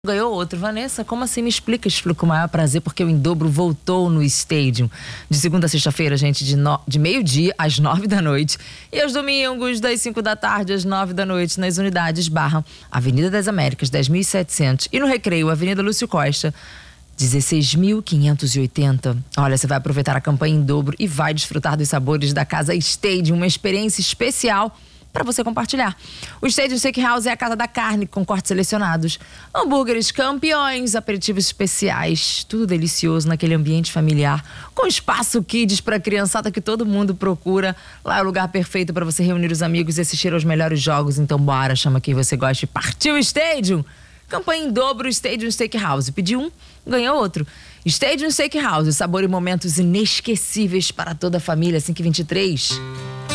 Ganhou outro. Vanessa, como assim? Me explica. Explico com o maior prazer, porque o Em Dobro voltou no Stadium. De segunda a sexta-feira, gente, de meio-dia às 9 da noite. E aos domingos, das 5 da tarde às 9 da noite, nas unidades Barra, Avenida das Américas, 10.700. E no Recreio, Avenida Lúcio Costa, 16.580. Olha, você vai aproveitar a campanha Em Dobro e vai desfrutar dos sabores da Casa Stadium, uma experiência especial para você compartilhar. O Stadium Steakhouse é a casa da carne com cortes selecionados, hambúrgueres campeões, aperitivos especiais, tudo delicioso naquele ambiente familiar, com espaço kids para criançada que todo mundo procura. Lá é o lugar perfeito para você reunir os amigos e assistir aos melhores jogos. Então bora, chama quem você gosta e partiu o Stadium! Campanha Em Dobro Stadium Steakhouse. Pediu um, ganhou outro. Stadium Steakhouse, sabor e momentos inesquecíveis para toda a família. 5h23.